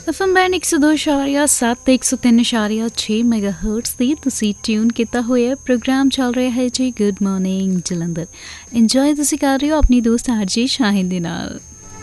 FM band 102.7 103.6 ਮੈਗਾਹਰਟਜ਼ ਦੀ ਤੁਸੀਂ tune ਕੀਤਾ ਹੋਇਆ। ਪ੍ਰੋਗਰਾਮ ਚੱਲ ਰਿਹਾ ਹੈ ਜੀ ਗੁੱਡ ਮਾਰਨਿੰਗ ਜਲੰਧਰ। ਇੰਜੋਏ ਤੁਸੀਂ ਕਰ ਰਹੇ ਹੋ ਆਪਣੀ ਦੋਸਤ ਆਰਜੀ ਸ਼ਾਹੀਨ ਦੇ ਨਾਲ।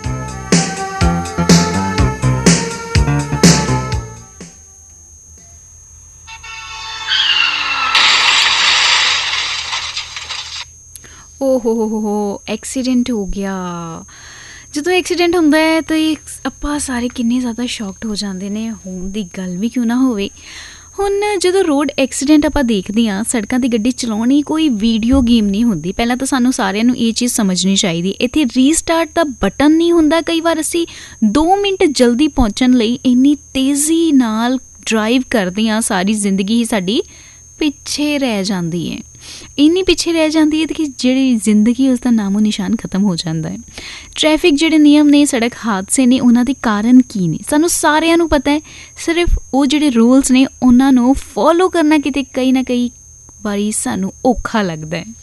ਓ ਹੋ ਐਕਸੀਡੈਂਟ ਹੋ ਗਿਆ। ਜਦੋਂ ਐਕਸੀਡੈਂਟ ਹੁੰਦਾ ਹੈ ਤਾਂ ਆਪਾਂ ਸਾਰੇ ਕਿੰਨੇ ਜ਼ਿਆਦਾ ਸ਼ੌਕਡ ਹੋ ਜਾਂਦੇ ਨੇ। ਹੋਣ ਦੀ ਗੱਲ ਵੀ ਕਿਉਂ ਨਾ ਹੋਵੇ। ਹੁਣ ਜਦੋਂ ਰੋਡ ਐਕਸੀਡੈਂਟ ਆਪਾਂ ਦੇਖਦੇ ਹਾਂ, ਸੜਕਾਂ 'ਤੇ ਗੱਡੀ ਚਲਾਉਣੀ ਕੋਈ ਵੀਡੀਓ ਗੇਮ ਨਹੀਂ ਹੁੰਦੀ। ਪਹਿਲਾਂ ਤਾਂ ਸਾਨੂੰ ਸਾਰਿਆਂ ਨੂੰ ਇਹ ਚੀਜ਼ ਸਮਝਣੀ ਚਾਹੀਦੀ। ਇੱਥੇ ਰੀਸਟਾਰਟ ਦਾ ਬਟਨ ਨਹੀਂ ਹੁੰਦਾ। ਕਈ ਵਾਰ ਅਸੀਂ 2 ਮਿੰਟ ਜਲਦੀ ਪਹੁੰਚਣ ਲਈ ਇੰਨੀ ਤੇਜ਼ੀ ਨਾਲ ਡਰਾਈਵ ਕਰਦੇ ਹਾਂ, ਸਾਰੀ ਜ਼ਿੰਦਗੀ ਹੀ ਸਾਡੀ ਪਿੱਛੇ ਰਹਿ ਜਾਂਦੀ ਹੈ। ਇੰਨੀ ਪਿੱਛੇ ਰਹਿ ਜਾਂਦੀ ਹੈ ਕਿ ਜਿਹੜੀ ਜ਼ਿੰਦਗੀ ਉਸਦਾ ਨਾਮੋ ਨਿਸ਼ਾਨ ਖਤਮ ਹੋ ਜਾਂਦਾ ਹੈ। ਟ੍ਰੈਫਿਕ ਜਿਹੜੇ ਨਿਯਮ ਨੇ, ਸੜਕ ਹਾਦਸੇ ਨੇ, ਉਹਨਾਂ ਦੇ ਕਾਰਨ ਕੀ ਨੇ ਸਾਨੂੰ ਸਾਰਿਆਂ ਨੂੰ ਪਤਾ ਹੈ। ਸਿਰਫ ਉਹ ਜਿਹੜੇ ਰੂਲਸ ਨੇ ਉਹਨਾਂ ਨੂੰ ਫੋਲੋ ਕਰਨਾ ਕਿਤੇ ਕਈ ਨਾ ਕਈ ਵਾਰੀ ਸਾਨੂੰ ਔਖਾ ਲੱਗਦਾ ਹੈ।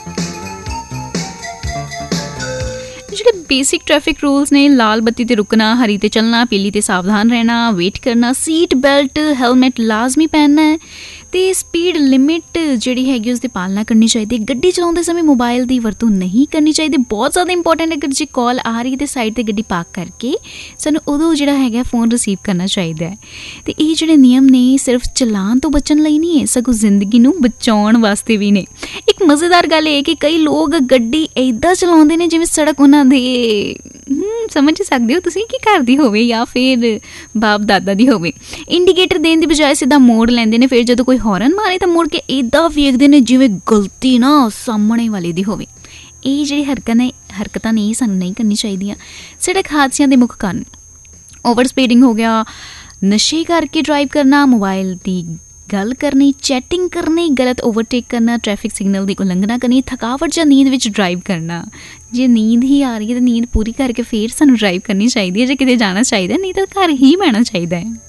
ਜਿਹੜੇ ਬੇਸਿਕ ਟ੍ਰੈਫਿਕ ਰੂਲਸ ਨੇ, ਲਾਲ ਬੱਤੀ 'ਤੇ ਰੁਕਣਾ, ਹਰੀ 'ਤੇ ਚੱਲਣਾ, ਪੀਲੀ 'ਤੇ ਸਾਵਧਾਨ ਰਹਿਣਾ, ਵੇਟ ਕਰਨਾ, ਸੀਟ ਬੈਲਟ ਹੈਲਮਟ ਲਾਜ਼ਮੀ ਪਹਿਨਣਾ ਹੈ ਅਤੇ ਸਪੀਡ ਲਿਮਿਟ ਜਿਹੜੀ ਹੈਗੀ ਉਸ ਦੀ ਪਾਲਣਾ ਕਰਨੀ ਚਾਹੀਦੀ। ਗੱਡੀ ਚਲਾਉਂਦੇ ਸਮੇਂ ਮੋਬਾਈਲ ਦੀ ਵਰਤੋਂ ਨਹੀਂ ਕਰਨੀ ਚਾਹੀਦੀ। ਬਹੁਤ ਜ਼ਿਆਦਾ ਇੰਪੋਰਟੈਂਟ। ਅਗਰ ਜੇ ਕਾਲ ਆ ਰਹੀ ਤਾਂ ਸਾਈਡ 'ਤੇ ਗੱਡੀ ਪਾਰਕ ਕਰਕੇ ਸਾਨੂੰ ਉਦੋਂ ਜਿਹੜਾ ਹੈਗਾ ਫੋਨ ਰਿਸੀਵ ਕਰਨਾ ਚਾਹੀਦਾ ਹੈ। ਅਤੇ ਇਹ ਜਿਹੜੇ ਨਿਯਮ ਨੇ ਸਿਰਫ ਚਲਾਨ ਤੋਂ ਬਚਣ ਲਈ ਨਹੀਂ ਹੈ, ਸਗੋਂ ਜ਼ਿੰਦਗੀ ਨੂੰ ਬਚਾਉਣ ਵਾਸਤੇ ਵੀ ਨੇ। ਇੱਕ ਮਜ਼ੇਦਾਰ ਗੱਲ ਇਹ ਕਿ ਕਈ ਲੋਕ ਗੱਡੀ ਇੱਦਾਂ ਚਲਾਉਂਦੇ ਨੇ ਜਿਵੇਂ ਸੜਕ ਉਹਨਾਂ ਦੇ ਸਮਝ ਸਕਦੇ ਹੋ ਤੁਸੀਂ ਕਿ ਘਰ ਦੀ ਹੋਵੇ ਜਾਂ ਫਿਰ ਬਾਪ ਦਾਦਾ ਦੀ ਹੋਵੇ। ਇੰਡੀਕੇਟਰ ਦੇਣ ਦੀ ਬਜਾਏ ਸਿੱਧਾ ਮੋੜ ਲੈਂਦੇ ਨੇ। ਫਿਰ ਜਦੋਂ ਕੋਈ ਹੌਰਨ ਮਾਰੇ ਤਾਂ ਮੁੜ ਕੇ ਇੱਦਾਂ ਵੇਖਦੇ ਨੇ ਜਿਵੇਂ ਗਲਤੀ ਨਾ ਸਾਹਮਣੇ ਵਾਲੇ ਦੀ ਹੋਵੇ। ਇਹ ਜਿਹੜੀ ਹਰਕਤਾਂ ਨੇ ਇਹ ਸਾਨੂੰ ਨਹੀਂ ਕਰਨੀ ਚਾਹੀਦੀਆਂ। ਸੜਕ ਹਾਦਸਿਆਂ ਦੇ ਮੁੱਖ ਕਾਰਨ ਓਵਰ ਸਪੀਡਿੰਗ ਹੋ ਗਿਆ, ਨਸ਼ੇ ਕਰਕੇ ਡਰਾਈਵ ਕਰਨਾ, ਮੋਬਾਈਲ ਦੀ ਗੱਲ ਕਰਨੀ, ਚੈਟਿੰਗ ਕਰਨੀ, ਗਲਤ ਓਵਰਟੇਕ ਕਰਨਾ, ਟ੍ਰੈਫਿਕ ਸਿਗਨਲ ਦੀ ਉਲੰਘਣਾ ਕਰਨੀ, ਥਕਾਵਟ ਜਾਂ ਨੀਂਦ ਵਿੱਚ ਡਰਾਈਵ ਕਰਨਾ। ਜੇ ਨੀਂਦ ਹੀ ਆ ਰਹੀ ਹੈ ਤਾਂ ਨੀਂਦ ਪੂਰੀ ਕਰਕੇ ਫਿਰ ਸਾਨੂੰ ਡਰਾਈਵ ਕਰਨੀ ਚਾਹੀਦੀ ਹੈ। ਜੇ ਕਿਤੇ ਜਾਣਾ ਚਾਹੀਦਾ ਨਹੀਂ ਤਾਂ ਘਰ ਹੀ ਬਹਿਣਾ ਚਾਹੀਦਾ ਹੈ।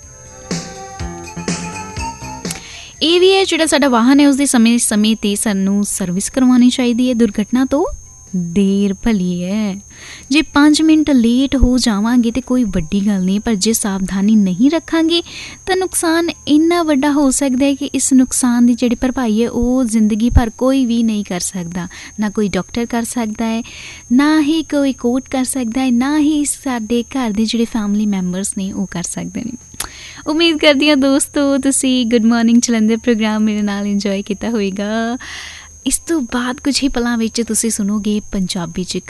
ਇਹ ਵੀ ਹੈ ਜਿਹੜਾ ਸਾਡਾ ਵਾਹਨ ਹੈ ਉਸਦੀ ਸਮੇਂ 'ਤੇ ਸਾਨੂੰ ਸਰਵਿਸ ਕਰਵਾਉਣੀ ਚਾਹੀਦੀ ਹੈ। ਦੁਰਘਟਨਾ ਤੋਂ ਦੇਰ ਭਲੀ ਹੈ। ਜੇ 5 ਮਿੰਟ ਲੇਟ ਹੋ ਜਾਵਾਂਗੇ ਤਾਂ ਕੋਈ ਵੱਡੀ ਗੱਲ ਨਹੀਂ, ਪਰ ਜੇ ਸਾਵਧਾਨੀ ਨਹੀਂ ਰੱਖਾਂਗੇ ਤਾਂ ਨੁਕਸਾਨ ਇੰਨਾ ਵੱਡਾ ਹੋ ਸਕਦਾ ਹੈ ਕਿ ਇਸ ਨੁਕਸਾਨ ਦੀ ਜਿਹੜੀ ਭਰਪਾਈ ਹੈ ਉਹ ਜ਼ਿੰਦਗੀ ਭਰ ਕੋਈ ਵੀ ਨਹੀਂ ਕਰ ਸਕਦਾ। ਨਾ ਕੋਈ ਡਾਕਟਰ ਕਰ ਸਕਦਾ ਹੈ, ਨਾ ਹੀ ਕੋਈ ਕੋਰਟ ਕਰ ਸਕਦਾ ਹੈ, ਨਾ ਹੀ ਸਾਡੇ ਘਰ ਦੇ ਜਿਹੜੇ ਫੈਮਿਲੀ ਮੈਂਬਰਸ ਨੇ ਉਹ ਕਰ ਸਕਦੇ ਨੇ। ਉਮੀਦ ਕਰਦੀ ਹਾਂ ਦੋਸਤੋ ਤੁਸੀਂ ਗੁੱਡ ਮਾਰਨਿੰਗ ਜਲੰਧਰ ਪ੍ਰੋਗਰਾਮ ਮੇਰੇ ਨਾਲ ਇੰਜੋਏ ਕੀਤਾ ਹੋਏਗਾ। ਇਸ ਤੋਂ ਬਾਅਦ ਕੁਝ ਹੀ ਪਲਾਂ ਵਿੱਚ ਤੁਸੀਂ ਸੁਣੋਗੇ ਪੰਜਾਬੀ 'ਚ